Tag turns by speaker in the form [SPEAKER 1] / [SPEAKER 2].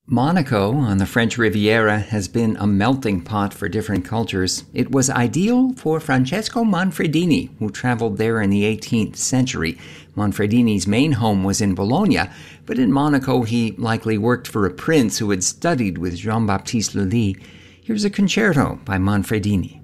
[SPEAKER 1] Monaco on the French Riviera has been a melting pot for different cultures. It was ideal for Francesco Manfredini, who traveled there in the 18th century. Manfredini's main home was in Bologna, but in Monaco he likely worked for a prince who had studied with Jean-Baptiste Lully. Here's a concerto by Manfredini.